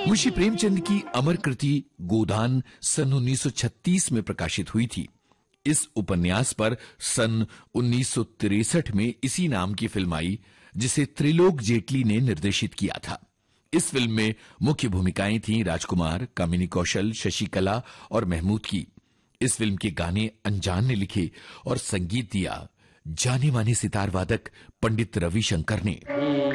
मुंशी प्रेमचंद की अमर कृति गोदान सन 1936 में प्रकाशित हुई थी। इस उपन्यास पर सन 1963 में इसी नाम की फिल्म आई, जिसे त्रिलोक जेटली ने निर्देशित किया था। इस फिल्म में मुख्य भूमिकाएं थीं राजकुमार, कामिनी कौशल, शशिकला और महमूद की। इस फिल्म के गाने अनजान ने लिखे और संगीत दिया जाने माने सितार वादक पंडित रविशंकर ने।